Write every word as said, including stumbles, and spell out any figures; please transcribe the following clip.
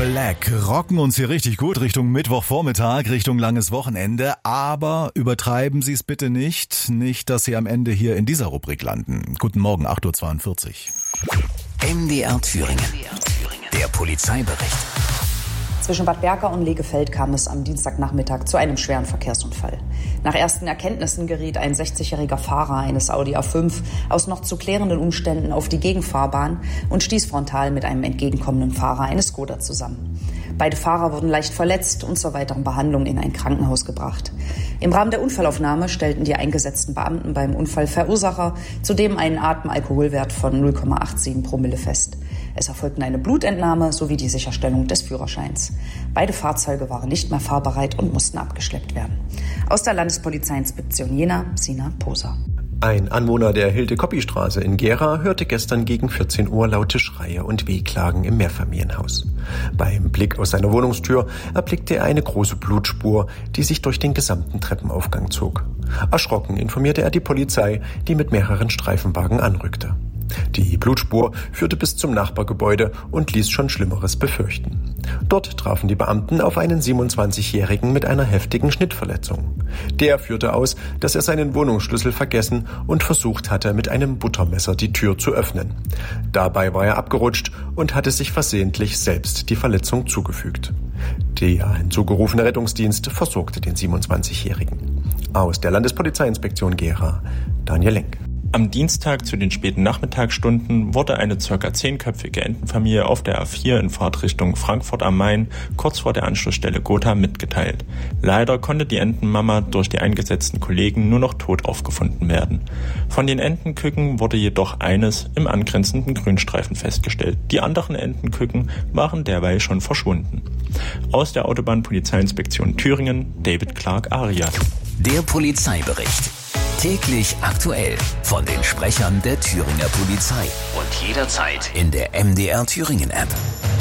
Black rocken uns hier richtig gut Richtung Mittwochvormittag, Richtung langes Wochenende, aber übertreiben Sie es bitte nicht, nicht, dass Sie am Ende hier in dieser Rubrik landen. Guten Morgen, acht Uhr zweiundvierzig. M D R Thüringen, der Polizeibericht. Zwischen Bad Berka und Lehgefeld kam es am Dienstagnachmittag zu einem schweren Verkehrsunfall. Nach ersten Erkenntnissen geriet ein sechzigjähriger Fahrer eines Audi A fünf aus noch zu klärenden Umständen auf die Gegenfahrbahn und stieß frontal mit einem entgegenkommenden Fahrer eines Skoda zusammen. Beide Fahrer wurden leicht verletzt und zur weiteren Behandlung in ein Krankenhaus gebracht. Im Rahmen der Unfallaufnahme stellten die eingesetzten Beamten beim Unfallverursacher zudem einen Atemalkoholwert von null Komma siebenundachtzig Promille fest. Es erfolgten eine Blutentnahme sowie die Sicherstellung des Führerscheins. Beide Fahrzeuge waren nicht mehr fahrbereit und mussten abgeschleppt werden. Aus der Landespolizeiinspektion Jena, Sina Poser. Ein Anwohner der Hilde-Koppi-Straße in Gera hörte gestern gegen vierzehn Uhr laute Schreie und Wehklagen im Mehrfamilienhaus. Beim Blick aus seiner Wohnungstür erblickte er eine große Blutspur, die sich durch den gesamten Treppenaufgang zog. Erschrocken informierte er die Polizei, die mit mehreren Streifenwagen anrückte. Die Blutspur führte bis zum Nachbargebäude und ließ schon Schlimmeres befürchten. Dort trafen die Beamten auf einen siebenundzwanzigjährigen mit einer heftigen Schnittverletzung. Der führte aus, dass er seinen Wohnungsschlüssel vergessen und versucht hatte, mit einem Buttermesser die Tür zu öffnen. Dabei war er abgerutscht und hatte sich versehentlich selbst die Verletzung zugefügt. Der hinzugerufene Rettungsdienst versorgte den siebenundzwanzigjährigen. Aus der Landespolizeiinspektion Gera, Daniel Lenk. Am Dienstag zu den späten Nachmittagsstunden wurde eine ca. zehnköpfige Entenfamilie auf der A vier in Fahrtrichtung Frankfurt am Main kurz vor der Anschlussstelle Gotha mitgeteilt. Leider konnte die Entenmama durch die eingesetzten Kollegen nur noch tot aufgefunden werden. Von den Entenküken wurde jedoch eines im angrenzenden Grünstreifen festgestellt. Die anderen Entenküken waren derweil schon verschwunden. Aus der Autobahnpolizeiinspektion Thüringen, David Clark Arias. Der Polizeibericht. Täglich aktuell von den Sprechern der Thüringer Polizei und jederzeit in der M D R Thüringen App.